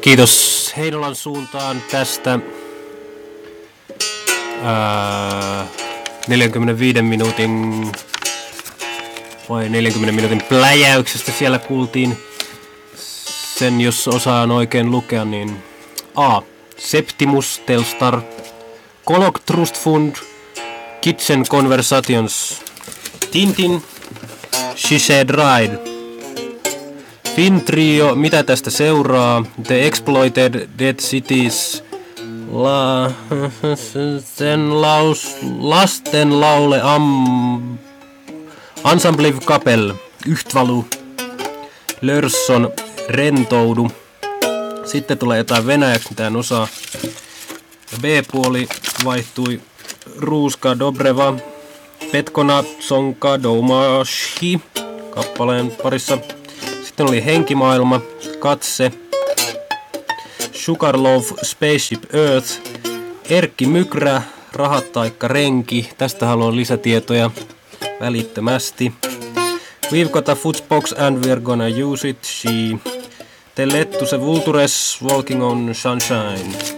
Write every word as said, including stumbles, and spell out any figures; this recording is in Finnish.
Kiitos Heinolan suuntaan tästä ää, neljänkymmenenviiden minuutin vai neljänkymmenen minuutin pläjäyksestä. Siellä kuultiin sen, jos osaan oikein lukea, niin A. Septimus Telstar, Colloq Trust Fund, Kitchen Conversations, Tintin, She Said Ride, Fin Trio, Mitä tästä seuraa, The Exploited, Dead Cities, La, sen laus, Lasten laule am, Ensemble Kapel, Yhtvalu, Lörsson, Rentoudu. Sitten tulee jotain venäjäksi, mitä en osaa. B-puoli vaihtui Ruuska Dobreva, Petkona Tsonka Doumashi kappaleen parissa. Sitten oli Henkimaailma, Katse, Sugarloaf, Spaceship Earth, Erkki Mykrä, Rahat taikka Renki. Tästä haluan lisätietoja välittömästi. We've got a footbox and we're gonna use it. She. Te Lettu se Vultures, Walking on Sunshine.